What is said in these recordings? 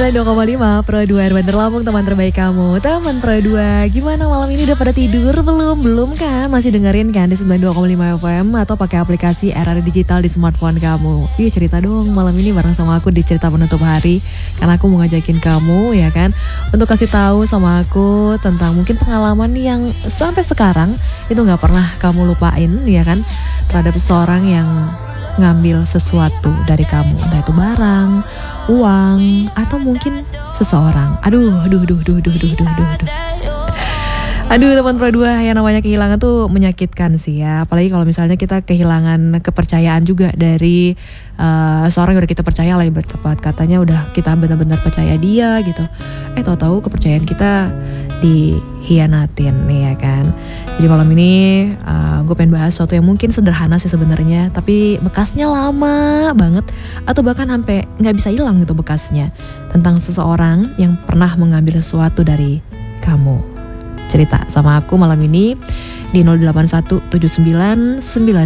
92,5 Pro 2 Bandar Lampung, teman terbaik kamu. Teman Pro 2, gimana malam ini, udah pada tidur belum? Belum kan? Masih dengerin kan di 92,5 FM atau pakai aplikasi RRI Digital di smartphone kamu. Yuk cerita dong malam ini bareng sama aku di cerita penutup hari. Karena aku mau ngajakin kamu ya kan, untuk kasih tahu sama aku tentang mungkin pengalaman yang sampai sekarang itu gak pernah kamu lupain ya kan, terhadap seseorang yang ngambil sesuatu dari kamu, entah itu barang, uang, atau mungkin seseorang. Aduh. Aduh teman Pro 2, yang namanya kehilangan tuh menyakitkan sih ya. Apalagi kalau misalnya kita kehilangan kepercayaan juga dari seorang yang udah kita percaya lah, bertepat katanya udah kita benar-benar percaya dia gitu. Tahu-tahu kepercayaan kita dihianatin nih ya kan. Jadi malam ini gue pengen bahas sesuatu yang mungkin sederhana sih sebenarnya, tapi bekasnya lama banget, atau bahkan sampai nggak bisa hilang gitu bekasnya, tentang seseorang yang pernah mengambil sesuatu dari kamu. Cerita sama aku malam ini di 08179925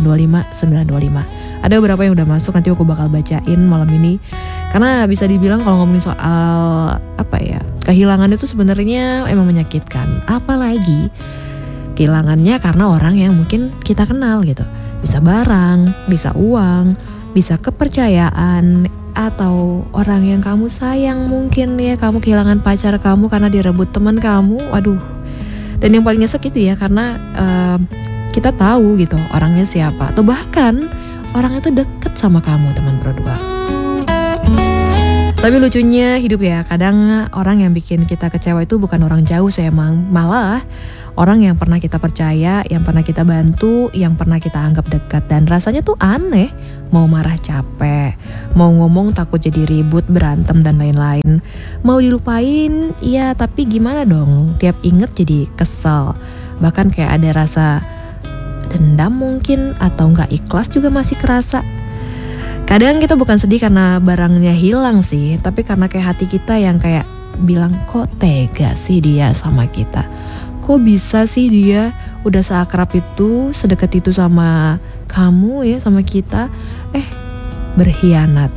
925. Ada beberapa yang udah masuk, nanti aku bakal bacain malam ini. Karena bisa dibilang kalau ngomongin soal kehilangan itu sebenarnya emang menyakitkan. Apalagi kehilangannya karena orang yang mungkin kita kenal gitu. Bisa barang, bisa uang, bisa kepercayaan, atau orang yang kamu sayang. Mungkin ya kamu kehilangan pacar kamu karena direbut teman kamu. Waduh. Dan yang paling nyesek itu ya karena kita tahu gitu orangnya siapa, atau bahkan orang itu deket sama kamu, teman Pro 2. Tapi lucunya hidup ya, kadang orang yang bikin kita kecewa itu bukan orang jauh sih emang, malah orang yang pernah kita percaya, yang pernah kita bantu, yang pernah kita anggap dekat. Dan rasanya tuh aneh, mau marah capek, mau ngomong takut jadi ribut, berantem dan lain-lain. Mau dilupain, iya tapi gimana dong, tiap inget jadi kesel. Bahkan kayak ada rasa dendam mungkin, atau gak ikhlas juga masih kerasa. Kadang kita bukan sedih karena barangnya hilang sih, tapi karena kayak hati kita yang kayak bilang, kok tega sih dia sama kita. Kok bisa sih dia udah seakrab itu, sedekat itu sama kamu ya, sama kita, berkhianat.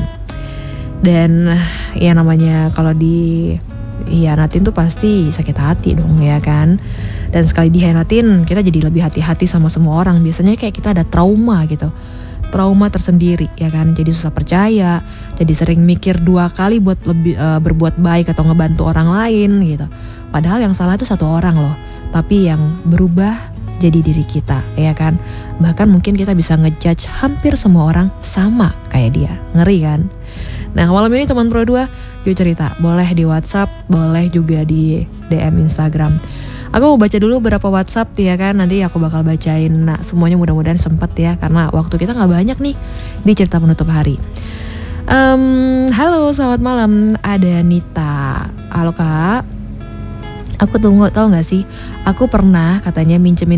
Dan ya namanya kalau dihianatin tuh pasti sakit hati dong ya kan. Dan sekali dihianatin kita jadi lebih hati-hati sama semua orang. Biasanya kayak kita ada trauma gitu, trauma tersendiri ya kan. Jadi susah percaya, jadi sering mikir dua kali buat lebih berbuat baik atau ngebantu orang lain gitu. Padahal yang salah itu satu orang loh, tapi yang berubah jadi diri kita ya kan. Bahkan mungkin kita bisa ngejudge hampir semua orang sama kayak dia. Ngeri kan? Nah malam ini teman Pro 2, yuk cerita. Boleh di WhatsApp, boleh juga di DM Instagram. Aku mau baca dulu beberapa WhatsApp ya kan, nanti aku bakal bacain semuanya, mudah-mudahan sempet ya, karena waktu kita gak banyak nih di cerita penutup hari. Halo selamat malam, ada Nita. Halo kak, aku tunggu, tahu gak sih, aku pernah katanya minjemin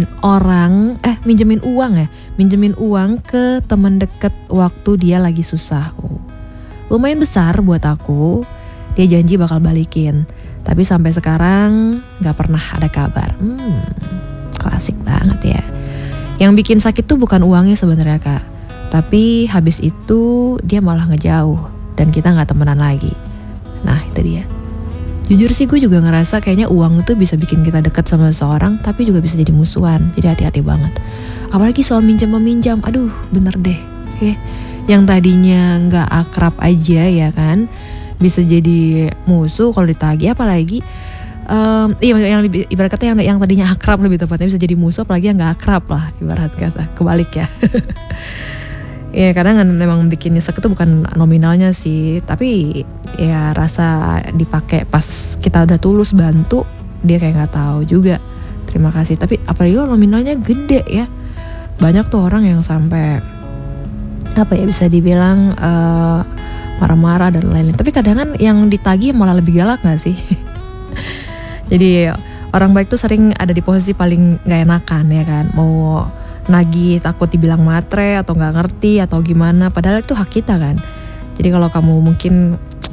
uang ke teman deket waktu dia lagi susah. Lumayan besar buat aku. Dia janji bakal balikin, tapi sampai sekarang gak pernah ada kabar. Klasik banget ya. Yang bikin sakit tuh bukan uangnya sebenarnya kak, tapi habis itu dia malah ngejauh dan kita gak temenan lagi. Nah itu dia. Jujur sih gue juga ngerasa kayaknya uang itu bisa bikin kita dekat sama seseorang, tapi juga bisa jadi musuhan. Jadi hati-hati banget. Apalagi soal minjam-meminjam, aduh bener deh. Yang tadinya gak akrab aja ya kan, bisa jadi musuh kalau ditagih. Apalagi yang ibarat kata yang tadinya akrab, lebih tepatnya bisa jadi musuh, apalagi yang gak akrab lah ibarat kata, kebalik ya. Ya kadang memang bikin nyesek itu bukan nominalnya sih, tapi ya rasa dipakai pas kita udah tulus bantu, dia kayak nggak tahu juga terima kasih. Tapi apalagi nominalnya gede ya, banyak tuh orang yang sampai bisa dibilang marah-marah dan lain-lain. Tapi kadang kan yang ditagih malah lebih galak nggak sih? Jadi orang baik tuh sering ada di posisi paling nggak enakan ya kan, mau nagih takut dibilang matre atau nggak ngerti atau gimana, padahal itu hak kita kan. Jadi kalau kamu mungkin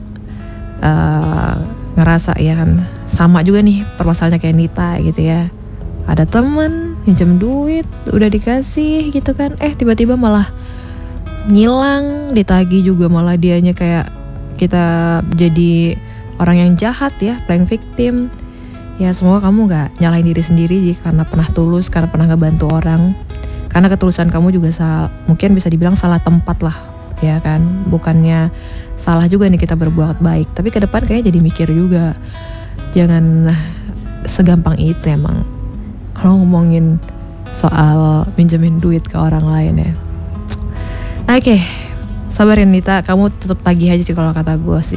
ngerasa ya kan, sama juga nih permasalahannya kayak Nita gitu ya, ada temen pinjam duit udah dikasih gitu kan, tiba-tiba malah ngilang, ditagih juga malah dianya kayak kita jadi orang yang jahat ya, playing victim. Ya semoga kamu gak nyalahin diri sendiri karena pernah tulus, karena pernah ngebantu orang. Karena ketulusan kamu juga mungkin bisa dibilang salah tempat lah, ya kan. Bukannya salah juga nih kita berbuat baik, tapi ke depan kayaknya jadi mikir juga. Jangan segampang itu emang kalau ngomongin soal minjemin duit ke orang lain ya. Oke, sabarin Nita, kamu tetap tagih aja sih kalau kata gue sih.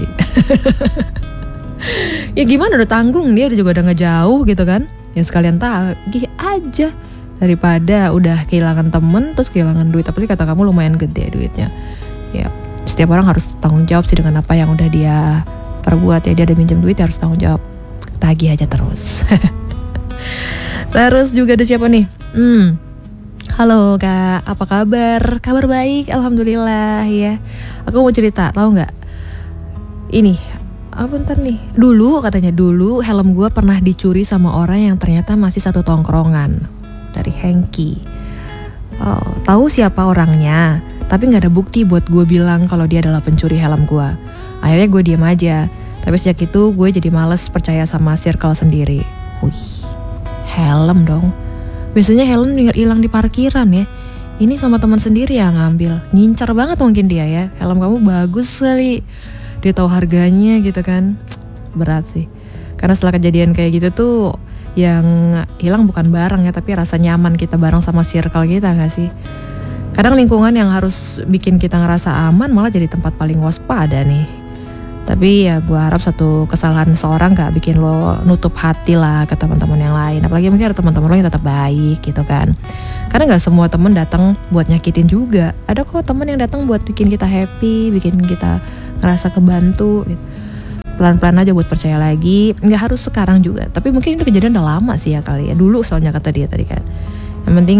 Ya gimana, udah tanggung, dia juga udah ngejauh gitu kan. Ya sekalian tagih aja daripada udah kehilangan temen terus kehilangan duit. Apalagi kata kamu lumayan gede duitnya. Ya setiap orang harus tanggung jawab sih dengan apa yang udah dia perbuat ya. Dia ada minjem duit ya harus tanggung jawab. Tagih aja terus. Terus juga ada siapa nih? Halo Kak, apa kabar? Kabar baik, alhamdulillah ya. Aku mau cerita, tahu nggak? Ini apa ntar nih? Dulu helm gue pernah dicuri sama orang yang ternyata masih satu tongkrongan, dari Hengki. Oh, tahu siapa orangnya, tapi nggak ada bukti buat gue bilang kalau dia adalah pencuri helm gue. Akhirnya gue diam aja. Tapi sejak itu gue jadi males percaya sama circle sendiri. Wih, helm dong. Biasanya helm hilang di parkiran ya. Ini sama teman sendiri yang ngambil. Ngincar banget mungkin dia ya. Helm kamu bagus kali. Dia tahu harganya gitu kan. Berat sih. Karena setelah kejadian kayak gitu tuh yang hilang bukan barang ya, tapi rasa nyaman kita bareng sama circle kita gak sih? Kadang lingkungan yang harus bikin kita ngerasa aman malah jadi tempat paling waspada nih. Tapi ya gue harap satu kesalahan seorang gak bikin lo nutup hati lah ke teman-teman yang lain. Apalagi mungkin ada teman-teman lo yang tetap baik gitu kan. Karena gak semua teman datang buat nyakitin juga. Ada kok teman yang datang buat bikin kita happy, bikin kita ngerasa kebantu gitu. Pelan-pelan aja buat percaya lagi. Gak harus sekarang juga, tapi mungkin itu kejadian udah lama sih ya kali ya. Dulu soalnya kata dia tadi kan. Yang penting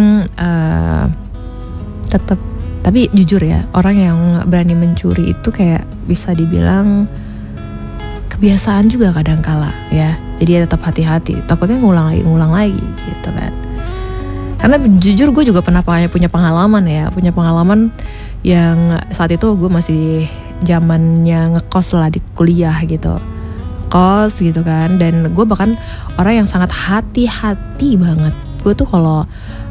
tetap. Tapi jujur ya, orang yang berani mencuri itu kayak bisa dibilang kebiasaan juga kadang kala ya. Jadi ya tetap hati-hati, takutnya ngulang lagi gitu kan. Karena jujur gue juga pernah punya pengalaman ya. Punya pengalaman yang saat itu gue masih zamannya ngekos lah di kuliah gitu. Kos gitu kan. Dan gue bahkan orang yang sangat hati-hati banget. Gue tuh kalau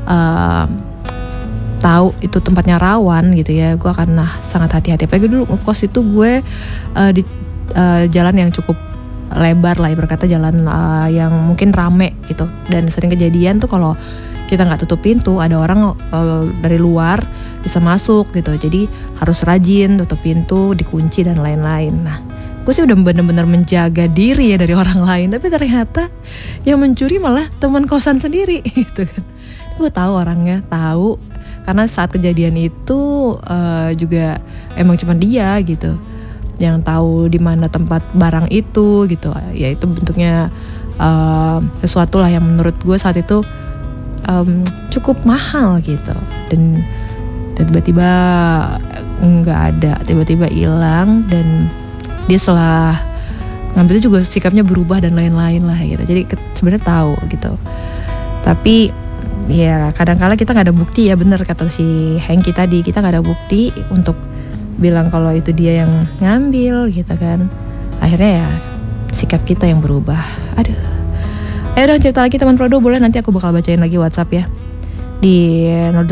tahu itu tempatnya rawan gitu ya, gue akan sangat hati-hati. Apalagi dulu ngekos itu gue di jalan yang cukup lebar lah, berkata jalan yang mungkin rame gitu. Dan sering kejadian tuh kalau kita nggak tutup pintu, ada orang dari luar bisa masuk gitu. Jadi harus rajin tutup pintu, dikunci dan lain-lain. Nah, gue sih udah benar-benar menjaga diri ya dari orang lain, tapi ternyata yang mencuri malah teman kosan sendiri gitu kan. Gue tahu orangnya, tahu. Karena saat kejadian itu juga emang cuma dia gitu yang tahu di mana tempat barang itu gitu. Ya itu bentuknya sesuatu lah yang menurut gue saat itu cukup mahal gitu. Dan tiba-tiba nggak ada, tiba-tiba hilang. Dan dia setelah ngambil itu juga sikapnya berubah dan lain-lain lah gitu. Jadi sebenarnya tahu gitu. Tapi ya kadang-kala kita gak ada bukti ya, bener kata si Hengki tadi, kita gak ada bukti untuk bilang kalau itu dia yang ngambil gitu kan. Akhirnya ya sikap kita yang berubah. Aduh. Ayo dong cerita lagi teman Prodo, boleh nanti aku bakal bacain lagi WhatsApp ya. Di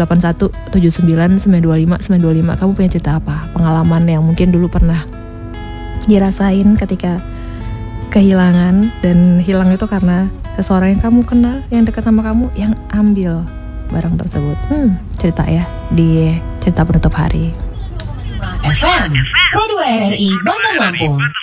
081799259925. Kamu punya cerita apa? Pengalaman yang mungkin dulu pernah dirasain ketika kehilangan, dan hilang itu karena seseorang yang kamu kenal, yang dekat sama kamu, yang ambil barang tersebut. Cerita ya di cerita penutup hari. FM Pro 2 RRI Bandar Lampung.